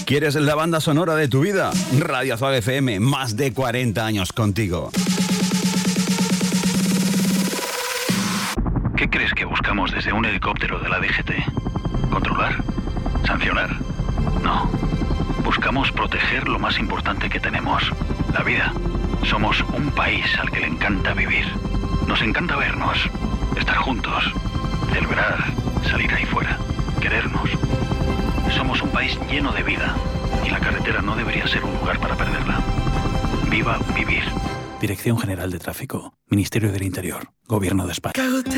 ¿Quieres la banda sonora de tu vida? Radio Azul FM, más de 40 años contigo. ¿Qué crees que buscamos desde un helicóptero de la DGT? ¿Controlar? ¿Sancionar? No. Buscamos proteger lo más importante que tenemos, la vida. Somos un país al que le encanta vivir. Nos encanta vernos, estar juntos, celebrar, salir ahí fuera, querernos. Somos un país lleno de vida y la carretera no debería ser un lugar para perderla. Viva vivir. Dirección General de Tráfico, Ministerio del Interior, Gobierno de España.